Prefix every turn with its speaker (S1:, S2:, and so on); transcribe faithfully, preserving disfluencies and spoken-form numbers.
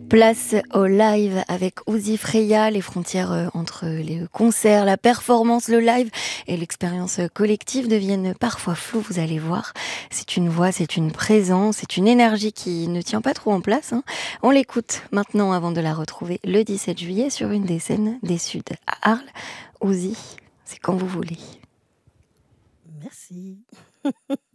S1: Place au live avec Uzi Freya, les frontières euh, entre les concerts, la performance, le live et l'expérience collective deviennent parfois floues, vous allez voir. C'est une voix, c'est une présence, c'est une énergie qui ne tient pas trop en place, hein. On l'écoute maintenant avant de la retrouver le dix-sept juillet sur une des scènes des Suds à Arles. Uzi, c'est quand vous voulez.
S2: Merci.